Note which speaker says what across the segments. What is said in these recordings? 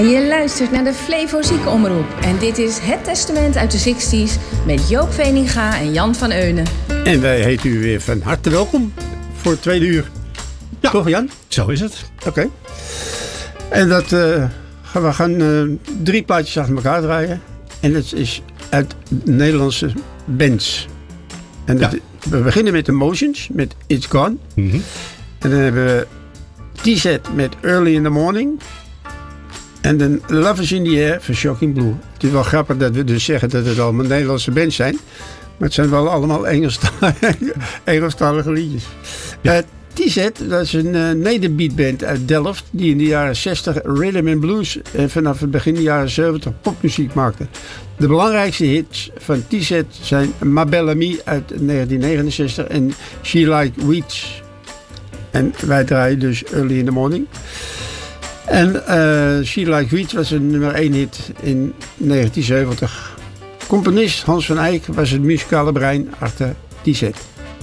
Speaker 1: Je luistert naar de Flevo Ziekenomroep en dit is Het Testament uit de 60's met Joop Veninga en Jan van Eunen.
Speaker 2: En wij heten u weer van harte welkom voor het tweede uur.
Speaker 3: Ja,
Speaker 2: toch Jan?
Speaker 3: Zo is het.
Speaker 2: Oké. En we gaan 3 plaatjes achter elkaar draaien. En dat is uit Nederlandse bands. En we beginnen met Emotions, met It's Gone.
Speaker 3: Mm-hmm.
Speaker 2: En dan hebben we T-Set met Early in the Morning. En dan Love is in the Air van Shocking Blue. Het is wel grappig dat we dus zeggen dat het allemaal Nederlandse bands zijn. Maar het zijn wel allemaal Engelstalige liedjes.
Speaker 3: Ja.
Speaker 2: T-Set, dat is een nederbeatband uit Delft. Die in de jaren 60 rhythm and blues en vanaf het begin de jaren 70 popmuziek maakte. De belangrijkste hits van T-Set zijn Ma Belle Amie uit 1969 en She Like Weeds. En wij draaien dus Early in the Morning. En She Like Weeds was een nummer 1 hit in 1970. Componist Hans van Eyck was het muzikale brein achter T-Set.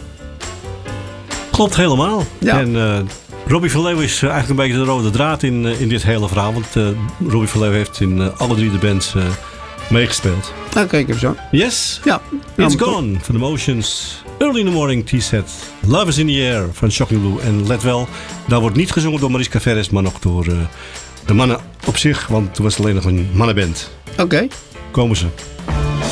Speaker 3: Klopt helemaal.
Speaker 2: Ja.
Speaker 3: En Robbie van Leeuwen is eigenlijk een beetje de rode draad in dit hele verhaal. Want Robbie van Leeuwen heeft in alle 3 de bands meegespeeld.
Speaker 2: Nou, kijk even zo.
Speaker 3: Yes.
Speaker 2: Ja.
Speaker 3: It's Gone van Emotions. Early in the Morning, T-Set. Love is in the Air van Shocking Blue. En let wel, daar wordt niet gezongen door Mariska Ferres, maar nog door de mannen op zich. Want toen was het alleen nog een mannenband.
Speaker 2: Oké.
Speaker 3: Komen ze.